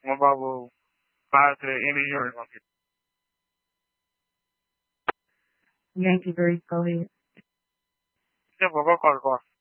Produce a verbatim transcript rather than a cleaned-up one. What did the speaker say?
mababaw kasi ini-hear mo. Yankee Bird Poet. Siya, baka call ko.